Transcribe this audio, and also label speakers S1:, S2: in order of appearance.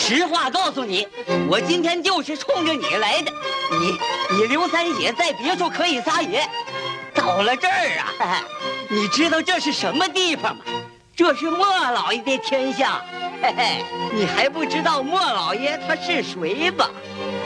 S1: 实话告诉你，我今天就是冲着你来的。你刘三爷在别处可以撒野，到了这儿啊，你知道这是什么地方吗？这是莫老爷的天下。嘿嘿，你还不知道莫老爷他是谁吧？